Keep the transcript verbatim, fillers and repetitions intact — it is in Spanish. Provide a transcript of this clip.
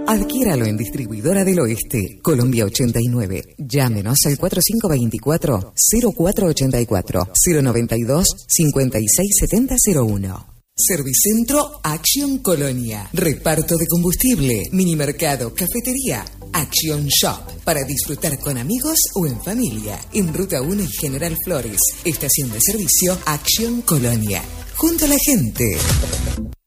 Adquiéralo en Distribuidora del Oeste, Colombia ochenta y nueve. Llámenos al cuatro cinco dos cuatro, cero cuatro ocho cuatro, cero noventa y dos, cincuenta y seis setenta cero uno. Servicentro Action Colonia. Reparto de combustible, minimercado, cafetería. Action Shop. Para disfrutar con amigos o en familia. En Ruta uno y General Flores. Estación de servicio Action Colonia. Junto a la gente.